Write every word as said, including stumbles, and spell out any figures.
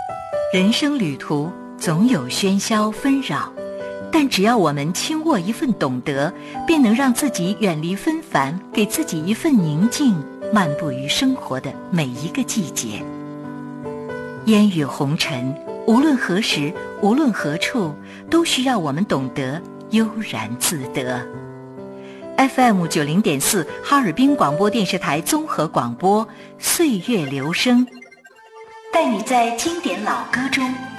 人生旅途总有喧嚣纷扰，但只要我们轻握一份懂得，便能让自己远离纷繁，给自己一份宁静，漫步于生活的每一个季节。烟雨红尘，无论何时，无论何处，都需要我们懂得悠然自得。F M 九零点四哈尔滨广播电视台综合广播，岁月留声，带你在经典老歌中